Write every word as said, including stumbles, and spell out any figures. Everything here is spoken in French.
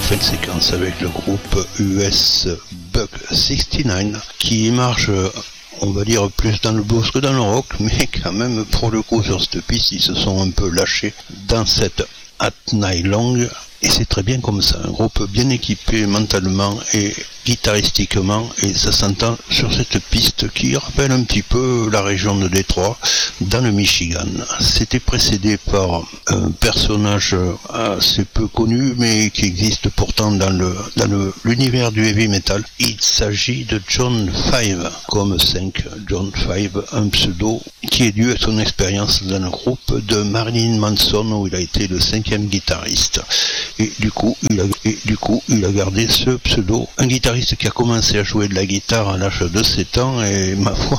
fin de séquence avec le groupe U S Bug soixante-dix-neuf qui marche, on va dire, plus dans le blues que dans le rock, mais quand même, pour le coup, sur cette piste, ils se sont un peu lâchés dans cette At Night Long, et c'est très bien comme ça, un groupe bien équipé mentalement et guitaristiquement, et ça s'entend sur cette piste qui rappelle un petit peu la région de Détroit, dans le Michigan. C'était précédé par un personnage assez peu connu, mais qui existe pourtant dans le dans le, l'univers du heavy metal. Il s'agit de John Five, comme cinq, John Five, un pseudo qui est dû à son expérience dans le groupe de Marilyn Manson, où il a été le cinquième guitariste. Et du coup, il a, et du coup, il a gardé ce pseudo. Un guitariste qui a commencé à jouer de la guitare à l'âge de sept ans, et ma foi,